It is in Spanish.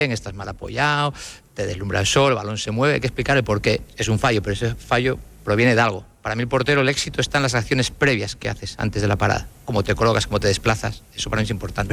estás mal apoyado, te deslumbra el sol, el balón se mueve, hay que explicar el por qué. Es un fallo, pero ese fallo proviene de algo. Para mí el portero, el éxito está en las acciones previas que haces antes de la parada. Cómo te colocas, cómo te desplazas, eso para mí es importante.